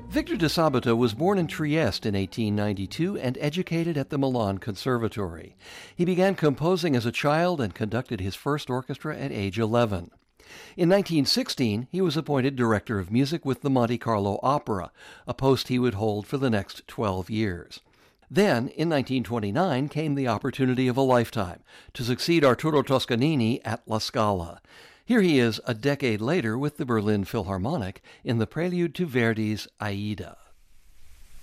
Victor de Sabata was born in Trieste in 1892 and educated at the Milan Conservatory. He began composing as a child and conducted his first orchestra at age 11. In 1916, he was appointed director of music with the Monte Carlo Opera, a post he would hold for the next 12 years. Then, in 1929, came the opportunity of a lifetime to succeed Arturo Toscanini at La Scala. Here he is a decade later with the Berlin Philharmonic in the prelude to Verdi's Aida.